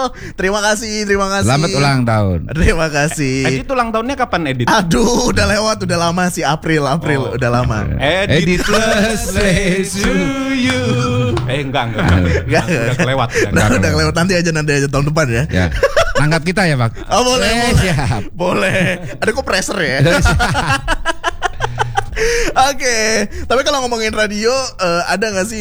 Terima kasih. Selamat ulang tahun. Terima kasih. Edit ulang tahunnya kapan Edit? Aduh, udah lewat, udah lama sih, April, udah lama. Edit to you. Enggak. Udah kelewat. Udah kelewat, nanti aja tahun depan ya. Ya. Nangkap kita ya, Pak. Oh, boleh. Siap. Boleh. Ada kok pressure ya. Oke. Tapi kalau ngomongin radio, ada nggak sih